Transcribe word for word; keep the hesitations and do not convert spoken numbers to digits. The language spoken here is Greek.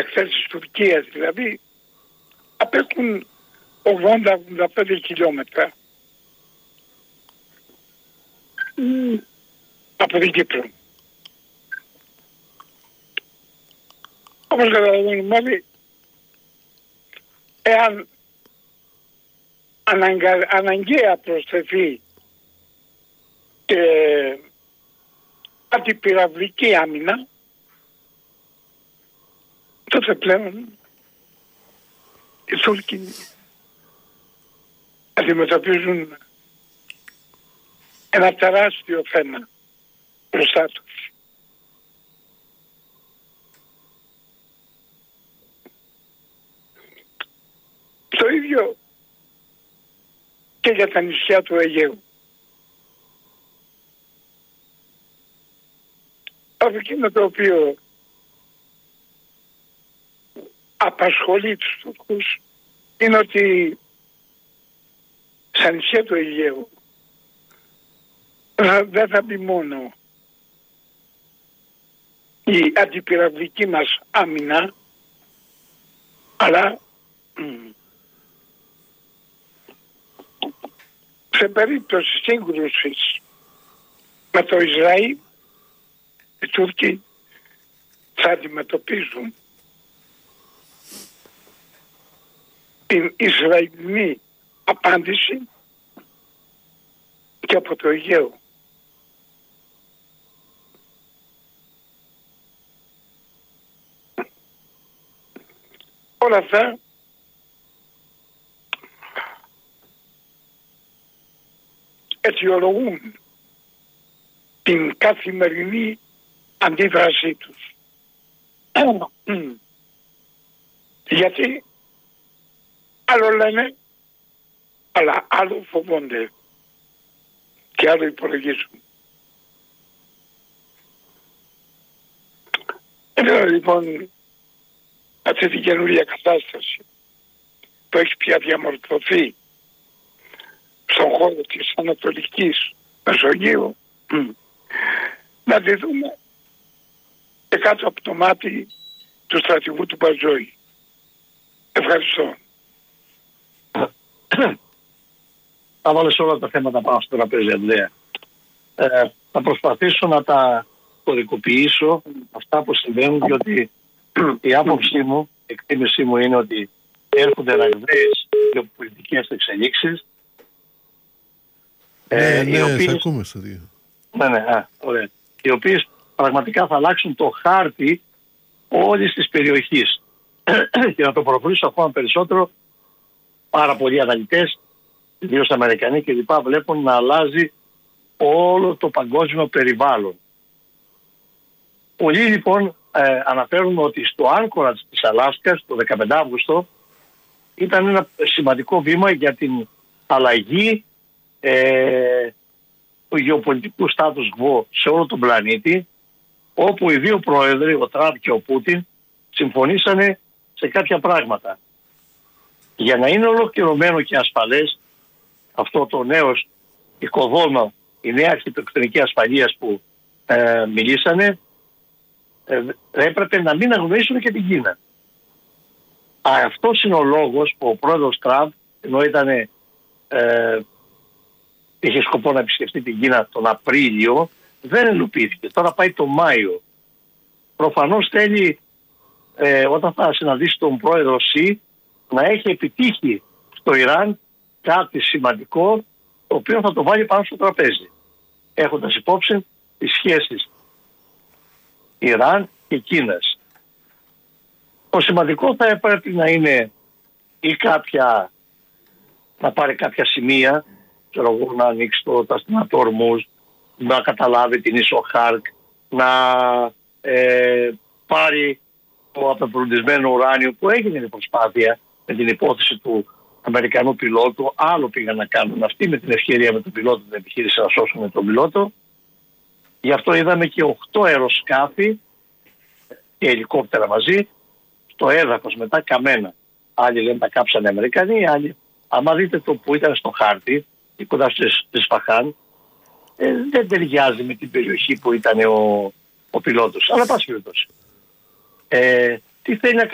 εχθές της Τουρκίας δηλαδή, απέχουν ογδόντα ογδόντα πέντε χιλιόμετρα mm. από την Κύπρο. Όπως καταλαβαίνουμε όλοι, εάν αναγκα, αναγκαία προσθεθεί και αντιπυραυλική άμυνα, τότε πλέον οι Τούρκοι αντιμετωπίζουν ένα τεράστιο θέμα μπροστά τους. Το ίδιο και για τα νησιά του Αιγαίου. Από εκείνο το οποίο απασχολεί τους Τούρκους είναι ότι στα νησιά του Αιγαίου δεν θα μπει μόνο η αντιπυραυλική μας άμυνα, αλλά σε περίπτωση σύγκρουσης με το Ισραήλ, οι Τούρκοι θα αντιμετωπίζουν την Ισραηλινή απάντηση και από το Αιγαίο. Όλα αυτά αιτιολογούν την καθημερινή αντίδρασή τους. Γιατί άλλο λένε, αλλά άλλο φοβόνται και άλλο υπολογίζουν. Εδώ λοιπόν αυτή την καινούργια κατάσταση που έχει πια διαμορφωθεί στον χώρο της Ανατολικής Μεσογείου, να τη δούμε και κάτω από το μάτι του στρατηγού του Μπατζόη. Ευχαριστώ. Θα βάλεις όλα τα θέματα πάνω στο τραπέζι, Ανδρέα. Ε, θα προσπαθήσω να τα κωδικοποιήσω αυτά που συμβαίνουν, διότι η άποψή μου, η εκτίμησή μου είναι ότι έρχονται ραγδαίες γεωπολιτικές εξελίξεις. Ναι, ε, ναι, οι οποίες, σε ακούμε στο δύο. Ναι, ναι, α, ωραία. Οι οποίες πραγματικά θα αλλάξουν το χάρτη όλης της περιοχής. Και να το προχωρήσω ακόμα περισσότερο, πάρα πολλοί αναλυτές, ιδίως Αμερικανοί και λοιπά, βλέπουν να αλλάζει όλο το παγκόσμιο περιβάλλον. Πολλοί λοιπόν ε, αναφέρουν ότι στο Anchorage της Αλάσκας το δεκαπέντε Αυγούστου ήταν ένα σημαντικό βήμα για την αλλαγή ε, του γεωπολιτικού status quo σε όλο τον πλανήτη, όπου οι δύο πρόεδροι, ο Τραμπ και ο Πούτιν, συμφωνήσανε σε κάποια πράγματα. Για να είναι ολοκληρωμένο και ασφαλές αυτό το νέο οικοδόμημα, η νέα αρχιτεκτονική ασφαλείας που ε, μιλήσανε, ε, έπρεπε να μην αγνοήσουν και την Κίνα. Αυτός είναι ο λόγος που ο πρόεδρος Τραμπ, ενώ ήταν, ε, είχε σκοπό να επισκεφτεί την Κίνα τον Απρίλιο, δεν ελοπίθηκε. Τώρα πάει το Μάιο. Προφανώς θέλει ε, όταν θα συναντήσει τον πρόεδρο Σι να έχει επιτύχει στο Ιράν κάτι σημαντικό, το οποίο θα το βάλει πάνω στο τραπέζι, έχοντας υπόψη τις σχέσεις Ιράν και Κίνας. Το σημαντικό θα έπρεπε να είναι ή κάποια, να πάρει κάποια σημεία, ξέρω εγώ, να ανοίξει το κατάστημα του Ορμούζ, να καταλάβει την ίσο Χάρκ, να ε, πάρει το απεμπροντισμένο ουράνιο που έγινε η προσπάθεια με την υπόθεση του Αμερικανού πιλότου. Άλλο πήγαν να κάνουν αυτοί με την ευκαιρία με τον πιλότο, την επιχείρηση να σώσουν τον πιλότο. Γι' αυτό είδαμε και οκτώ αεροσκάφη και ελικόπτερα μαζί στο έδαφος μετά καμένα. Άλλοι λένε τα κάψανε Αμερικανοί, άλλοι. Άμα δείτε το που ήταν στο χάρτη, κοντά στις Ισφαχάν, ε, δεν ταιριάζει με την περιοχή που ήταν ο, ο πιλότος. Αλλά πάση περιπτώσει. Ε, τι θέλει να